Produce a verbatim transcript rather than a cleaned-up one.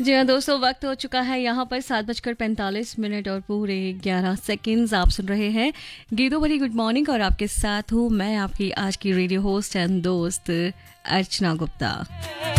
जी हाँ दोस्तों, वक्त हो चुका है यहाँ पर सात बजकर पैंतालीस मिनट और पूरे ग्यारह सेकंड्स। आप सुन रहे हैं गीतों भरी गुड मॉर्निंग और आपके साथ हूँ मैं, आपकी आज की रेडियो होस्ट एंड दोस्त अर्चना गुप्ता।